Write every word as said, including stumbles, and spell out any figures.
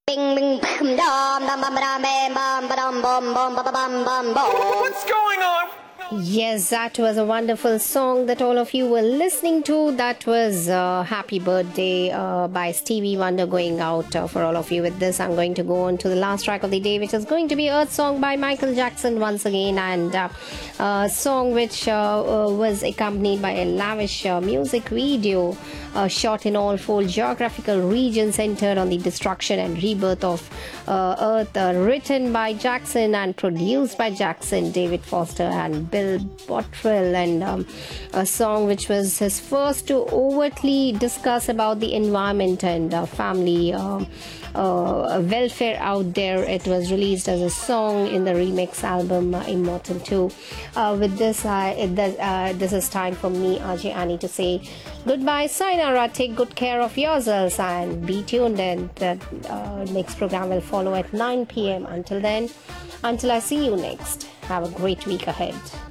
Bing bing bam dam dam bam bam bam bam bam bam bam bam bam bam. What's going on? Yes, that was a wonderful song that all of you were listening to. That was uh, Happy Birthday uh, by Stevie Wonder going out uh, for all of you. With this, I'm going to go on to the last track of the day, which is going to be Earth Song by Michael Jackson once again, and uh, a song which uh, uh, was accompanied by a lavish uh, music video uh, shot in all four geographical regions centered on the destruction and rebirth of uh, Earth, uh, written by Jackson and produced by Jackson, David Foster and Bill Bottrell, and um, a song which was his first to overtly discuss about the environment and uh, family uh, uh, welfare out there. It was released as a song in the remix album uh, Immortal two. Uh, with this, uh, it does, uh, this is time for me, R J Annie, to say goodbye, sayonara, take good care of yourselves, and be tuned. And the uh, next program will follow at nine p.m. Until then, until I see you next, have a great week ahead.